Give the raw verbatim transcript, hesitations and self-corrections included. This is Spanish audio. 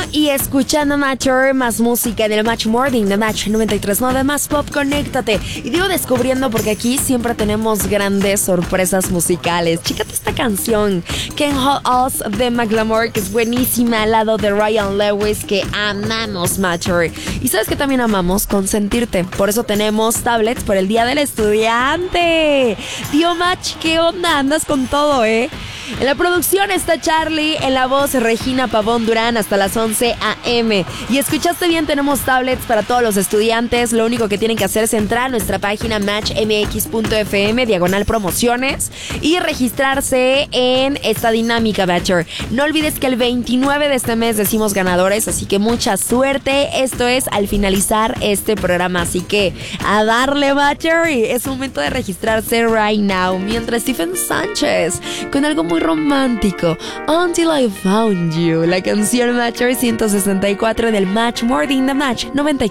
y escuchando Matcher, más música en el Match Morning de Match noventa y tres punto nueve, más pop, conéctate. Y digo descubriendo porque aquí siempre tenemos grandes sorpresas musicales. Chécate esta canción, Can't Hold Us de Macklemore, que es buenísima, al lado de Ryan Lewis, que amamos Matcher. Y sabes que también amamos consentirte. Por eso tenemos tablets por el Día del Estudiante. Tío Match, ¿qué onda? Andas con todo, ¿eh? En la producción está Charlie, en la voz Regina Pavón Durán hasta las once a eme. Y escuchaste bien, tenemos tablets para todos los estudiantes. Lo único que tienen que hacer es entrar a nuestra página match m x punto f m, diagonal promociones, y registrarse en esta dinámica, Batcher. No olvides que el veintinueve de este mes decimos ganadores, así que mucha suerte. Esto es al finalizar este programa, así que a darle, Batcher. Es momento de registrarse right now. Mientras Stephen Sánchez con algo muy romántico, Until I Found You, la canción Matcher ciento sesenta y cuatro del Match Morning de Match noventa y